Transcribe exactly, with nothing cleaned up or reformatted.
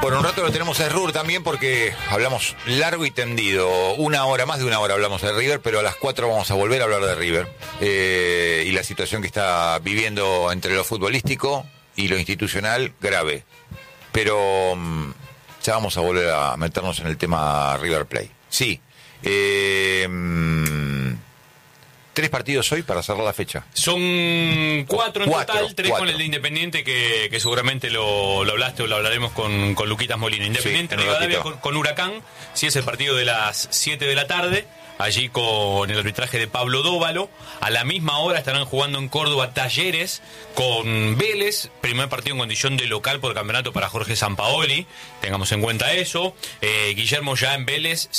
Bueno, un rato lo tenemos a Rur también porque hablamos largo y tendido. Una hora, más de una hora hablamos de River, pero a las cuatro vamos a volver a hablar de River. Eh, y la situación que está viviendo entre lo futbolístico y lo institucional, grave. Pero um, ya vamos a volver a meternos en el tema River Plate. Sí. Eh, um, Tres partidos hoy para cerrar la fecha. Son cuatro en cuatro, total, tres cuatro. con el de Independiente, que, que seguramente lo, lo hablaste o lo hablaremos con, con Luquitas Molina. Independiente Sí, Rivadavia con, con Huracán, sí es el partido de las siete de la tarde, allí con el arbitraje de Pablo Dóvalo. A la misma hora estarán jugando en Córdoba Talleres con Vélez, primer partido en condición de local por el campeonato para Jorge Sampaoli, tengamos en cuenta eso. Eh, Guillermo ya en Vélez